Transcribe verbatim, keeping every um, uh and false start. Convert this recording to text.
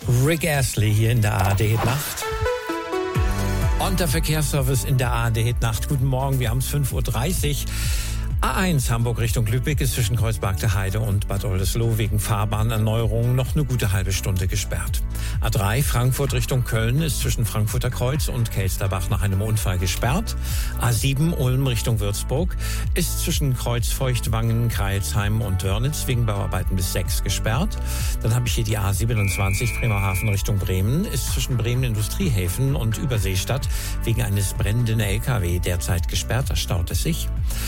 Rick Astley hier in der A R D-Nacht. Und der Verkehrsservice in der A R D-Nacht. Guten Morgen, wir haben es fünf Uhr dreißig. A eins Hamburg Richtung Lübeck ist zwischen Kreuzberg der Heide und Bad Oldesloe wegen Fahrbahnerneuerungen noch eine gute halbe Stunde gesperrt. A drei Frankfurt Richtung Köln ist zwischen Frankfurter Kreuz und Kelsterbach nach einem Unfall gesperrt. A sieben Ulm Richtung Würzburg ist zwischen Kreuzfeuchtwangen, Kreilsheim und Wörnitz wegen Bauarbeiten bis sechs gesperrt. Dann habe ich hier die A siebenundzwanzig Bremerhaven Richtung Bremen, ist zwischen Bremen Industriehäfen und Überseestadt wegen eines brennenden L K W derzeit gesperrt, da staut es sich.